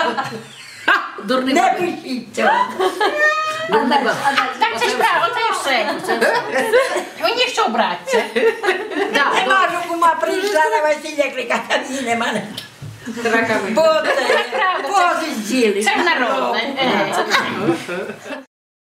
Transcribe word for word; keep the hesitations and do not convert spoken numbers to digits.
Дурний Не баб. пишіть цього. Дурний баб. Так це ж правда, це все. Мені що брати? Нема ж кума прийшла на Василя кликати, а її нема. Бо це, правда, пози з'їли. Це народне.